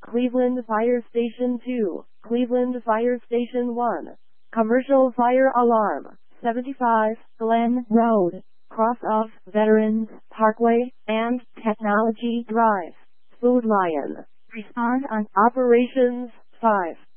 Cleveland Fire Station 2, Cleveland Fire Station 1. Commercial fire alarm, 75 Glen Road, cross of Veterans Parkway and Technology Drive. Food Lion. Respond on Operations 5.